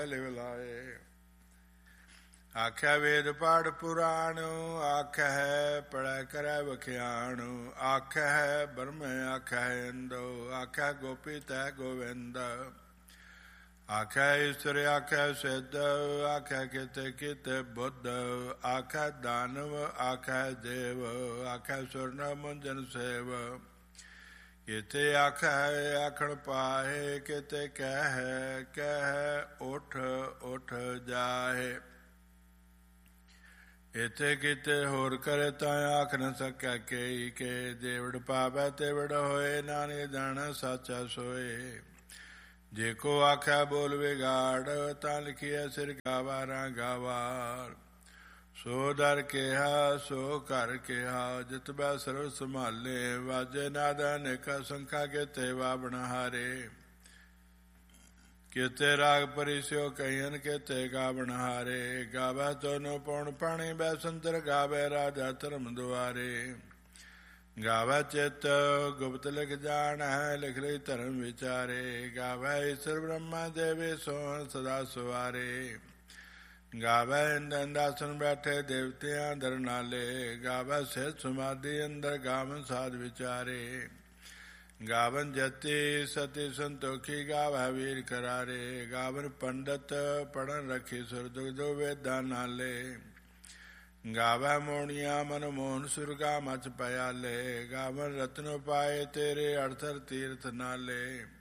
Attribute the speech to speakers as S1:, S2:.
S1: ਲਿਵ ਲਾਏ। ਆਖਿਆ ਵੇਦ ਪਾਠ ਪੁਰਾਣ, ਆਖਿਆ ਪੜ੍ਹੈ ਕਰੈ ਵਖਿਆਣ। ਆਖਿਆ ਬ੍ਰਹਮ ਆਖਿਆ ਇੰਦ, ਆਖਿਆ ਗੋਪੀ ਤੈ ਗੋਵਿੰਦ। ਆਖਿਆ ਈਸ਼ਵਰ ਆਖਿਆ ਸਿੱਧ, ਆਖਿਆ ਕਿਤੇ ਕਿਤੇ ਬੁੱਧ। ਆਖਿਆ ਦਾਨਵ ਆਖਿਆ ਦੇਵ, ਆਖਿਆ ਸੁਰਨ ਮੁੰਜਨ ਸੇਵ। ਕਿਤੇ ਆਖਿਆ ਆਖਣ ਪਾਹੇ, ਕਿਤੇ ਕਹਿ ਕਹਿ ਉਠ ਉਠ ਜਾਹੇ। ਇਥੇ ਕਿਤੇ ਹੋਰ ਕਰੇ ਤਾਂ ਆਖ ਨ ਸਕਿਆ ਕੇਈ ਕੇ। ਦੇਵੜ ਪਾਵੈ ਤੇਵੜ ਹੋਏ, ਨਾਨਕ ਜਾਣੈ ਸਾਚਾ ਸੋਏ। ਜੇ ਕੋ ਆਖਿਆ ਬੋਲ ਵਿਗਾੜ, ਤਾਂ ਲਿਖਿਆ ਸਿਰ ਗਾਵਾਰਾਂ ਗਾਵਾਰ। ਸੋ ਦਰ ਕਿਹਾ ਸੋ ਘਰ ਕਿਹਾ, ਜਿਤ ਬੈ ਸਰਵ ਸੰਭਾਲੇ। ਵਾਜੇ ਨਾਦ ਅਨੇਕਾ ਸੰਖਾ, ਕਿਤੇ ਵਾਵਣ ਹਾਰੇ। ਕਿਤੇ ਰਾਗ ਪਰਿਸਿਓ ਕਹੀਨ, ਕਿਤੇ ਗਾਵਣ ਹਾਰੇ। ਗਾਵੈ ਤੋਨੋ ਪਉਣ ਪਾਣੀ, ਬੈ ਸੰਤਰ ਗਾਵੈ ਰਾਜਾ ਧਰਮ ਦੁਆਰੇ। ਗਾਵੈ ਚਿਤ ਗੁਪਤ ਲਿਖ ਜਾਣੈ, ਲਿਖ ਲਈ ਧਰਮ ਵਿਚਾਰੇ। ਗਾਵੈ ਈਸ਼ਰ ਬ੍ਰਹਮਾ ਦੇਵੇ, ਸੋਹਣ ਸਦਾ ਸਵਾਰੇ। ਗਾਵੈ ਇੰਦ ਇੰਦਾਸਨ ਬੈਠੇ, ਦੇਵਤਿਆਂ ਦਰ ਨਾਲੇ। ਗਾਵੈ ਸਿਧ ਸਮਾਧੀ ਅੰਦਰ, ਗਾਵਨ ਸਾਧ ਵਿਚਾਰੇ। ਗਾਵਨ ਜਤੀ ਸਤੀ ਸੰਤੋਖੀ, ਗਾਵੈ ਵੀਰ ਕਰਾਰੇ। ਗਾਵਨ ਪੰਡਤ ਪੜਨ ਰਖੀ, ਸੁਰ ਦੁਗਦੋ ਵੇਦਾਂ ਨਾਲੇ। ਗਾਵੈ ਮੋਣੀਆਂ ਮਨ ਮੋਹਨ, ਸੁਰਗਾ ਮਚ ਪਿਆਲੇ। ਗਾਵਨ ਰਤਨ ਪਾਏ ਤੇਰੇ, ਅੜਥਰ ਤੀਰਥ ਨਾਲੇ।